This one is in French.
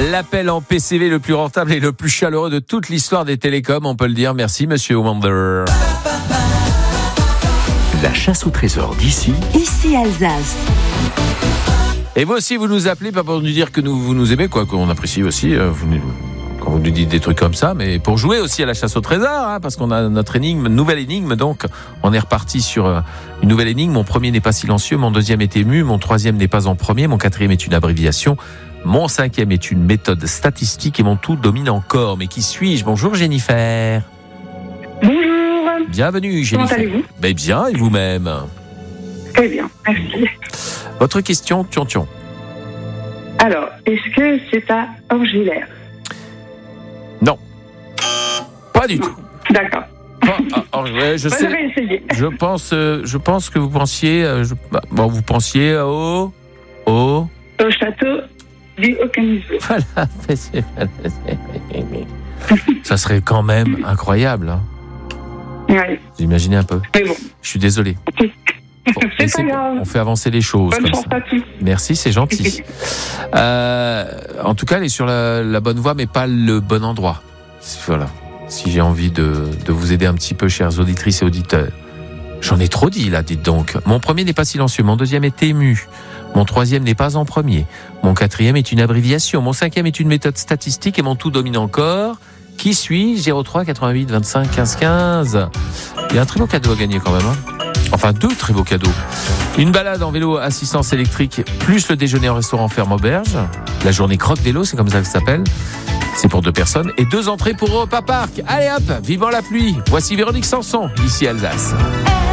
L'appel en PCV le plus rentable et le plus chaleureux de toute l'histoire des télécoms, on peut le dire. Merci, monsieur Wonder. La chasse au trésor d'ici. Ici Alsace. Et vous aussi, vous nous appelez, pas pour nous dire que vous nous aimez, quoi, qu'on apprécie aussi, quand vous nous dites des trucs comme ça, mais pour jouer aussi à la chasse au trésor, hein, parce qu'on a notre nouvelle énigme, donc on est reparti sur une nouvelle énigme. Mon premier n'est pas silencieux, mon deuxième est ému, mon troisième n'est pas en premier, mon quatrième est une abréviation, mon cinquième est une méthode statistique et mon tout domine encore. Mais qui suis-je ? Bonjour Jennifer. Bonjour. Bienvenue Jennifer. Comment allez-vous ? Ben bien, et vous-même ? Très bien, merci. Votre question, Tion. Alors, est-ce que c'est à Orgillère ? Non. Pas du tout. D'accord. Ouais, je sais. J'aurais essayé. Je pense que vous pensiez, vous pensiez au château du Haut-Caniveau. Voilà. Ça serait quand même incroyable. Hein. Ouais. Vous imaginez un peu. Mais bon. Je suis désolé. C'est pas grave. On fait avancer les choses. Bonne comme chance ça. à tous. Merci, c'est gentil. En tout cas, elle est sur la bonne voie, mais pas le bon endroit. Voilà. Si j'ai envie de vous aider un petit peu, chères auditrices et auditeurs. J'en ai trop dit, là, dites donc. Mon premier n'est pas silencieux, mon deuxième est ému. Mon troisième n'est pas en premier. Mon quatrième est une abréviation. Mon cinquième est une méthode statistique et mon tout domine encore. Qui suis-je ? 03 88 25 15 15. Il y a un très beau cadeau à gagner quand même. Hein. Enfin, 2 très beaux cadeaux. Une balade en vélo assistance électrique, plus le déjeuner au restaurant Ferme Auberge. La journée croque vélo, c'est comme ça que ça s'appelle. C'est pour 2 personnes. Et 2 entrées pour Europa Park. Allez hop, vivant la pluie. Voici Véronique Sanson, ici Alsace.